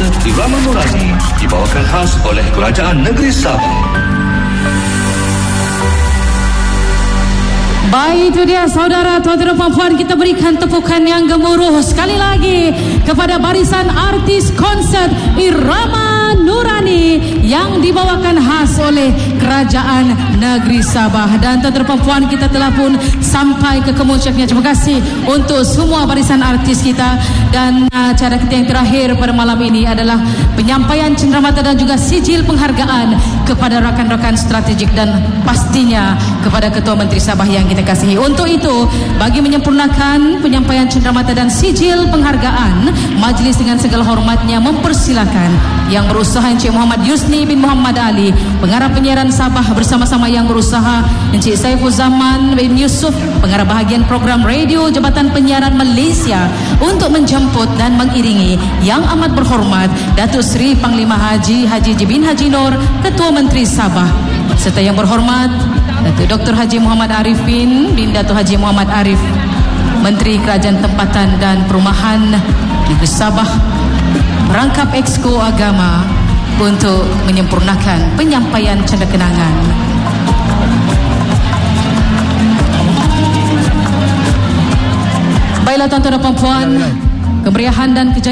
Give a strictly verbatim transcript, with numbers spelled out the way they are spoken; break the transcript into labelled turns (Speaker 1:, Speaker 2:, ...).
Speaker 1: konsert Irama Nurani dibawakan khas oleh Kerajaan Negeri Sabah.
Speaker 2: Baik, itu dia saudara, tuan-tuan dan puan-puan, kita berikan tepukan yang gemuruh sekali lagi kepada barisan artis konsert Irama Nurani yang dibawakan khas oleh Kerajaan Negeri Sabah. Dan tuan-tuan dan puan-puan, kita telah pun sampai ke kemuncaknya. Terima kasih untuk semua barisan artis kita. Dan acara kita yang terakhir pada malam ini adalah penyampaian cenderamata dan juga sijil penghargaan kepada rakan-rakan strategik dan pastinya kepada Ketua Menteri Sabah yang kita kasihi. Untuk itu, bagi menyempurnakan penyampaian cenderamata dan sijil penghargaan, majlis dengan segala hormatnya mempersilakan yang berusaha Encik Muhammad Yusni bin Muhammad Ali, pengarah penyiaran Sabah, bersama-sama yang berusaha Encik Saiful Zaman bin Yusuf, pengarah bahagian program radio Jabatan Penyiaran Malaysia, untuk menjemput dan mengiringi yang amat berhormat Datuk Seri Panglima Haji Haji Jibin Haji Nur, Ketua Menteri Sabah, serta yang berhormat Datuk Doktor Haji Muhammad Arif bin bin Datuk Haji Muhammad Arif, Menteri Kerajaan Tempatan dan Perumahan Negeri Sabah, merangkap Exco Agama untuk menyempurnakan penyampaian canda kenangan. Baiklah tuan-tuan dan puan-puan, kemeriahan dan kejayaan